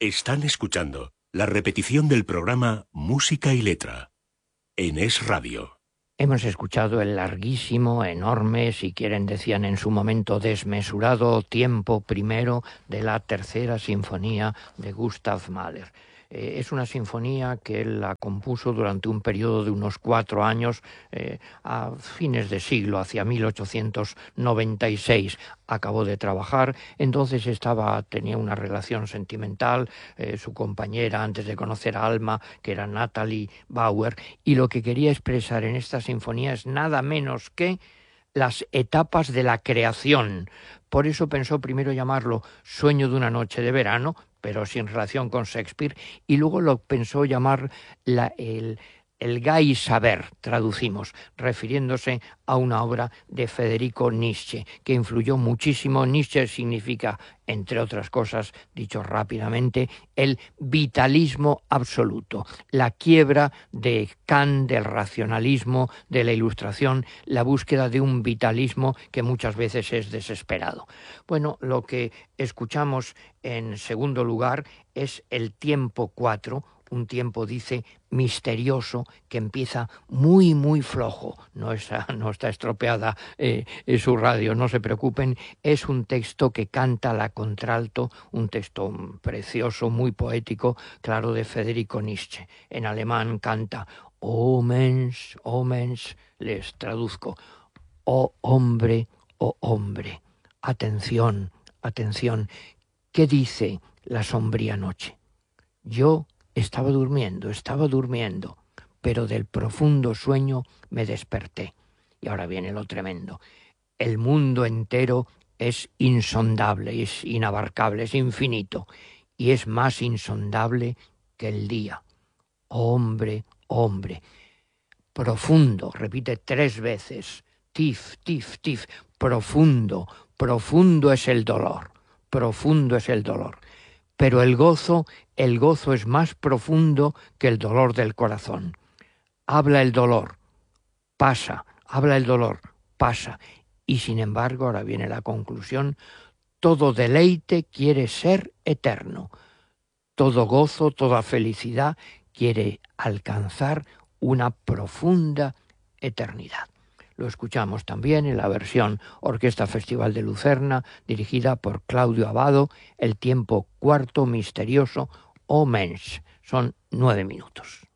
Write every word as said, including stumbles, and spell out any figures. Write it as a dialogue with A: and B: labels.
A: Están escuchando la repetición del programa Música y Letra en Es Radio.
B: Hemos escuchado el larguísimo, enorme, si quieren decían en su momento desmesurado, tiempo primero de la tercera sinfonía de Gustav Mahler. Eh, es una sinfonía que él la compuso durante un periodo de unos cuatro años, eh, a fines de siglo, hacia mil ochocientos noventa y seis. Acabó de trabajar, entonces estaba, tenía una relación sentimental, eh, su compañera antes de conocer a Alma, que era Natalie Bauer, y lo que quería expresar en esta sinfonía es nada menos que las etapas de la creación. Por eso pensó primero llamarlo Sueño de una noche de verano, pero sin relación con Shakespeare, y luego lo pensó llamar la, el, el Gai Saber, traducimos, refiriéndose a una obra de Federico Nietzsche, que influyó muchísimo. Nietzsche significa, entre otras cosas, dicho rápidamente, el vitalismo absoluto, la quiebra de Kant, del racionalismo, de la Ilustración, la búsqueda de un vitalismo que muchas veces es desesperado. Bueno, lo que escuchamos en segundo lugar es el tiempo cuatro, un tiempo, dice, misterioso, que empieza muy, muy flojo. No está, no está estropeada eh, su radio, no se preocupen. Es un texto que canta la contralto, un texto precioso, muy poético, claro, de Federico Nietzsche. En alemán canta «Oh Mensch, oh Mensch», les traduzco, «Oh hombre, oh hombre». Atención, atención. ¿Qué dice la sombría noche? Yo estaba durmiendo, estaba durmiendo, pero del profundo sueño me desperté. Y ahora viene lo tremendo. El mundo entero es insondable, es inabarcable, es infinito, y es más insondable que el día. Hombre, hombre, profundo, repite tres veces, tif, tif, tif, profundo, profundo es el dolor, profundo es el dolor. Pero el gozo, el gozo es más profundo que el dolor del corazón. Habla el dolor, pasa, habla el dolor, pasa. Y sin embargo, ahora viene la conclusión, todo deleite quiere ser eterno. Todo gozo, toda felicidad quiere alcanzar una profunda eternidad. Lo escuchamos también en la versión Orquesta Festival de Lucerna, dirigida por Claudio Abbado, el tiempo cuarto misterioso, Oh Mensch. Son nueve minutos.